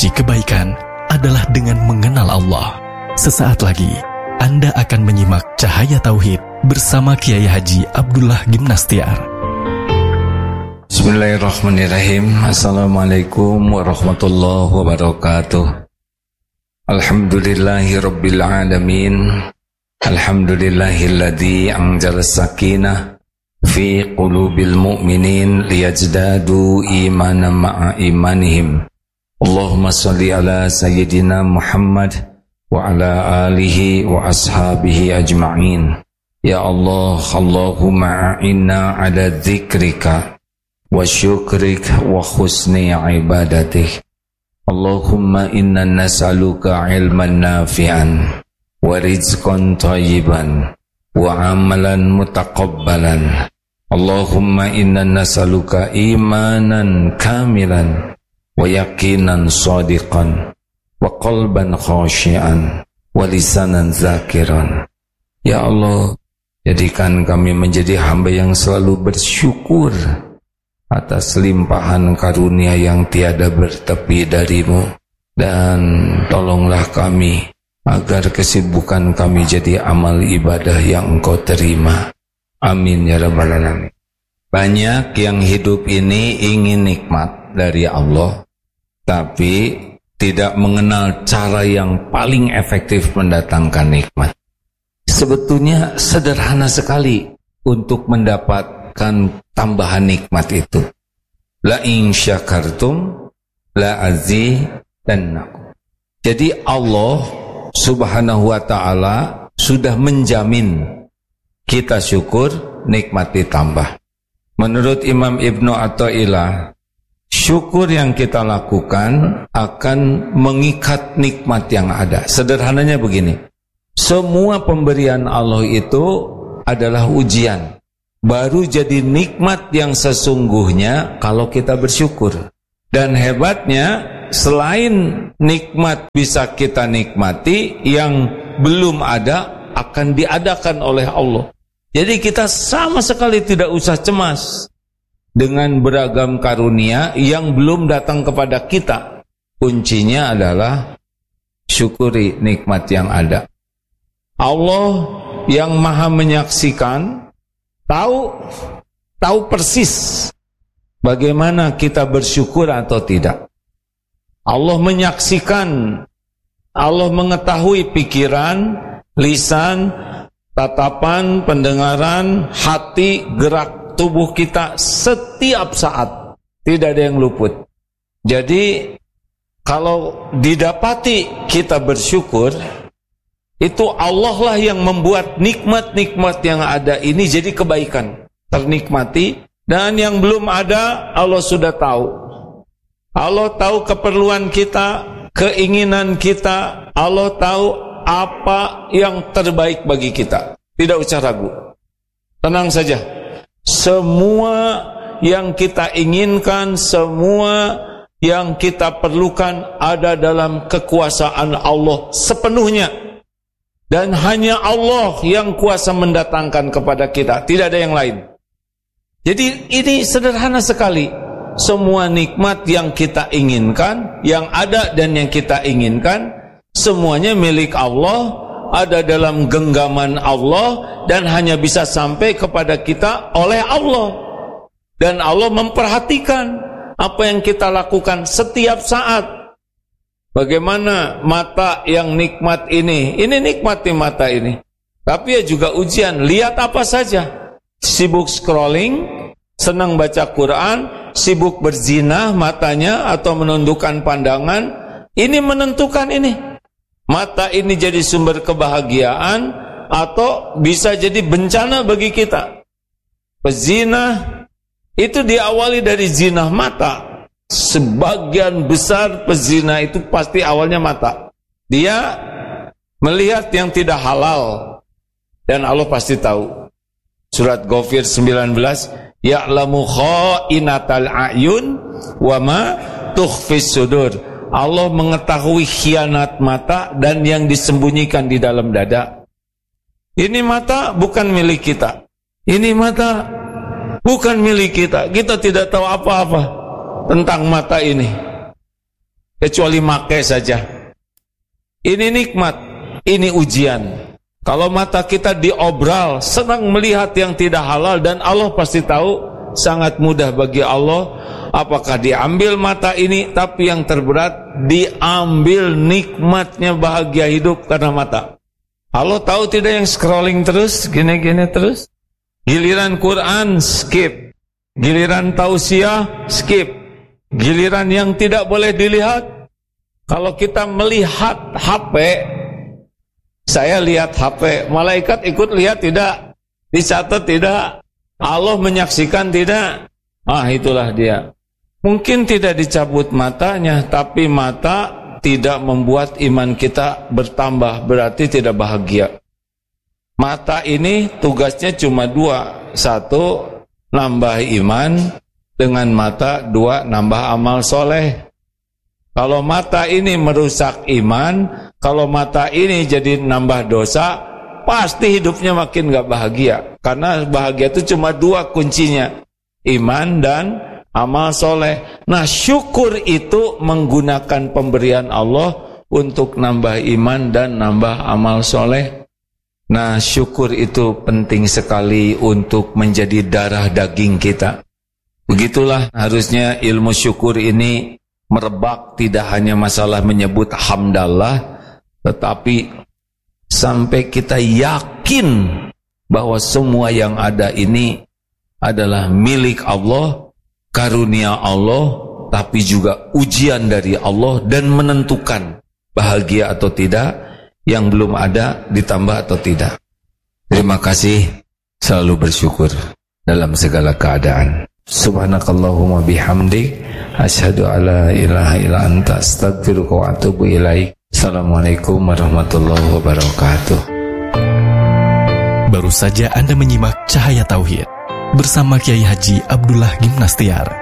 menguji kebaikan adalah dengan mengenal Allah. Sesaat lagi, Anda akan menyimak Cahaya Tauhid bersama Kiai Haji Abdullah Gimnastiar. Bismillahirrahmanirrahim. Assalamualaikum warahmatullahi wabarakatuh. Alhamdulillahi rabbil alamin. Alhamdulillahilladzi anzala sakinah fi qulubil mu'minin liyazdadu imanan ma'a imanihim. Allahumma salli ala sayyidina Muhammad wa ala alihi wa ashabihi ajma'in. Ya Allah, Allahumma a'inna ala dzikrika wa syukrika wa husni ibadatik. Allahumma inna nas'aluka ilman nafi'an wa rizqan thayyiban wa amalan mutaqabbalan. Allahumma inna nas'aluka imanan kamilan wa yaqinan shadiqan wa qalban khashi'an wa lisanan zakiran. Ya Allah, jadikan kami menjadi hamba yang selalu bersyukur atas limpahan karunia yang tiada bertepi darimu, dan tolonglah kami agar kesibukan kami jadi amal ibadah yang Engkau terima. Amin ya rabbal alamin. Banyak yang hidup ini ingin nikmat dari Allah, tapi tidak mengenal cara yang paling efektif mendatangkan nikmat. Sebetulnya sederhana sekali untuk mendapatkan tambahan nikmat itu. La in syakartum la azidannakum. Jadi Allah Subhanahu wa ta'ala sudah menjamin kita syukur, nikmat ditambah. Menurut Imam Ibnu Athaillah, syukur yang kita lakukan akan mengikat nikmat yang ada. Sederhananya begini, semua pemberian Allah itu adalah ujian. Baru jadi nikmat yang sesungguhnya kalau kita bersyukur. Dan hebatnya, selain nikmat bisa kita nikmati, yang belum ada akan diadakan oleh Allah. Jadi kita sama sekali tidak usah cemas dengan beragam karunia yang belum datang kepada kita. Kuncinya adalah syukuri nikmat yang ada. Allah yang maha menyaksikan tahu persis bagaimana kita bersyukur atau tidak. Allah menyaksikan, Allah mengetahui pikiran, lisan, tatapan, pendengaran, hati, gerak tubuh kita setiap saat. Tidak ada yang luput. Jadi kalau didapati kita bersyukur, itu Allah lah yang membuat nikmat-nikmat yang ada ini jadi kebaikan, ternikmati. Dan yang belum ada, Allah sudah tahu. Allah tahu keperluan kita, keinginan kita. Allah tahu apa yang terbaik bagi kita. Tidak usah ragu. Tenang saja. Semua yang kita inginkan, semua yang kita perlukan ada dalam kekuasaan Allah sepenuhnya. Dan hanya Allah yang kuasa mendatangkan kepada kita. Tidak ada yang lain. Jadi ini sederhana sekali. Semua nikmat yang kita inginkan, yang ada dan yang kita inginkan, semuanya milik Allah, ada dalam genggaman Allah, dan hanya bisa sampai kepada kita oleh Allah. Dan Allah memperhatikan apa yang kita lakukan setiap saat. Bagaimana mata yang nikmat ini nikmati mata ini. Tapi ya juga ujian, lihat apa saja. Sibuk scrolling, senang baca Quran, sibuk berzina matanya atau menundukkan pandangan, ini menentukan ini. Mata ini jadi sumber kebahagiaan atau bisa jadi bencana bagi kita. Pezina itu diawali dari zina mata. Sebagian besar pezina itu pasti awalnya mata. Dia melihat yang tidak halal, dan Allah pasti tahu. Surat Ghafir 19, ya'lamu kha'inatal a'yun wa ma tukhfis sudur. Allah mengetahui khianat mata dan yang disembunyikan di dalam dada. Ini mata bukan milik kita. Ini mata bukan milik kita. Kita tidak tahu apa-apa tentang mata ini. kecuali make saja. Ini nikmat, ini ujian. Kalau mata kita diobral, senang melihat yang tidak halal, dan Allah pasti tahu, sangat mudah bagi Allah. Apakah diambil mata ini, tapi yang terberat diambil nikmatnya bahagia hidup karena mata. Allah tahu tidak yang scrolling terus, gini-gini terus. Giliran Quran, skip. Giliran tausiah, skip. Giliran yang tidak boleh dilihat. Kalau kita melihat HP, saya lihat HP, malaikat ikut lihat tidak? Dicatat tidak? Allah menyaksikan tidak? Itulah dia. Mungkin tidak dicabut matanya, tapi mata tidak membuat iman kita bertambah, berarti tidak bahagia. Mata ini tugasnya cuma dua. Satu, nambah iman dengan mata. Dua, nambah amal soleh. Kalau mata ini merusak iman, kalau mata ini jadi nambah dosa, pasti hidupnya makin gak bahagia. Karena bahagia itu cuma dua kuncinya, iman dan amal soleh. Nah, syukur itu menggunakan pemberian Allah untuk nambah iman dan nambah amal soleh. Nah, syukur itu penting sekali untuk menjadi darah daging kita. Begitulah harusnya ilmu syukur ini merebak, tidak hanya masalah menyebut hamdallah, tetapi sampai kita yakin bahwa semua yang ada ini adalah milik Allah, karunia Allah, tapi juga ujian dari Allah dan menentukan bahagia atau tidak, yang belum ada ditambah atau tidak. Terima kasih, selalu bersyukur dalam segala keadaan. Subhanakallahumma bihamdik, asyhadu alla ilaha illa anta, astaghfiruka wa atubu ilaik. Assalamualaikum warahmatullahi wabarakatuh. Baru saja Anda menyimak Cahaya Tauhid bersama Kiai Haji Abdullah Gimnastiar.